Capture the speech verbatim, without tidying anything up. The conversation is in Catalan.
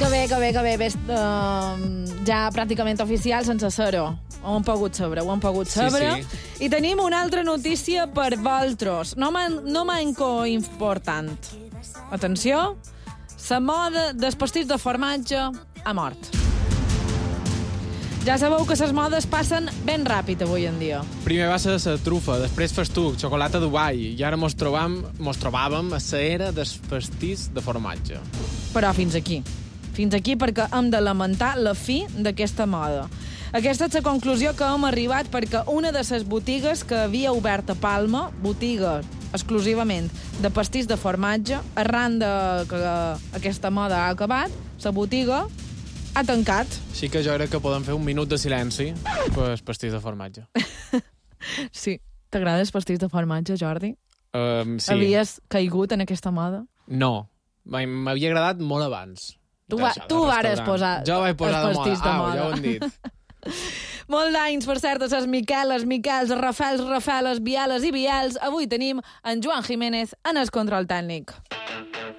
Que bé, que bé, que bé. Ves, uh, ja pràcticament oficial, sense ser-ho. Ho hem pogut saber, ho hem pogut saber. Sí, I tenim una altra notícia per vosaltres. No, man, no manco important. Atenció, la moda dels pastís de formatge ha mort. Ja sabeu que les modes passen ben ràpid avui en dia. Primer va ser la trufa, després festuc, xocolata Dubai, i ara mos trobam, mos trobàvem a la era dels pastís de formatge. Però fins aquí. Fins aquí perquè hem de lamentar la fi d'aquesta moda. Aquesta és la conclusió que hem arribat perquè una de les botigues que havia obert a Palma, botiga exclusivament de pastís de formatge, arran de que aquesta moda ha acabat, la botiga ha tancat. Així que jo crec que podem fer un minut de silenci per pastís de formatge. Sí. T'agrada els pastís de formatge, Jordi? Um, sí. Havies caigut en aquesta moda? No. M'havia agradat molt abans. Tu, va, tu vares posar jo vaig posar els pastís de moda. Ah, ja ho hem dit. Molt d'anys, per cert, a les Miqueles, Miquels, Rafels, Rafeles, Bieles i Biels. Avui tenim en Joan Jiménez en el control tècnic.